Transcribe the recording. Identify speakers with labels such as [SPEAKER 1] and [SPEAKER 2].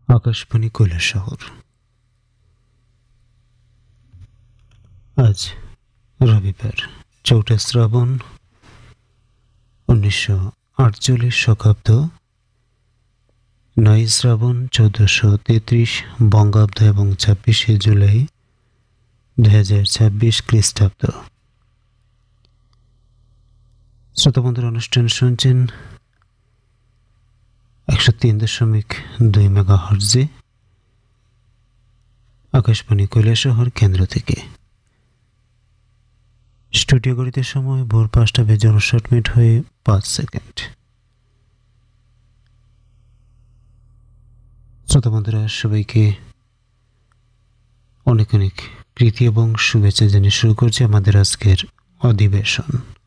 [SPEAKER 1] আকাশবাণী কৈলাসহর। আজ রবিবার 4 শ্রাবণ 1948 শকাব্দ, 9 শ্রাবণ 1433 বঙ্গাব্দ এবং 26 জুলাই 2026 খ্রিস্টাব্দ। শ্রোতাবন্ধুর অনুষ্ঠান শুনছেন 103.2 মেগাহার্টজে আকাশবাণী কৈলাসহর কেন্দ্র থেকে। স্টুডিও গড়িতে সময় ভোর 5:59 হয়ে 5 সেকেন্ড। শ্রোতাবন্ধুরা, সবাইকে অনেক অনেক প্রীতি এবং শুভেচ্ছা জানিয়ে শুরু করছি আমাদের আজকের অধিবেশন।